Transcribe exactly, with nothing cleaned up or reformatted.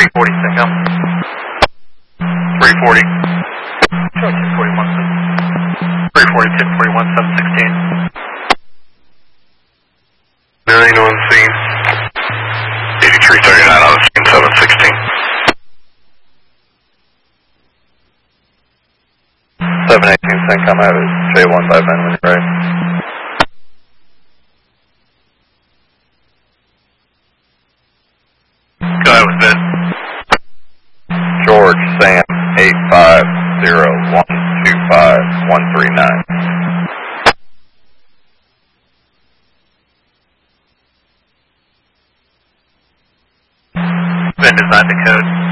three forty, Syncom. three forty. Show ten forty-one, three forty, ten forty-one, seven sixteen. nine on scene. eighty-three thirty-nine on the scene, seven sixteen. seven eighteen, Syncom, I have a J one five nine when you're ready. Go ahead with that. George, Sam, eight five zero one two five one three nine. Been designed to code.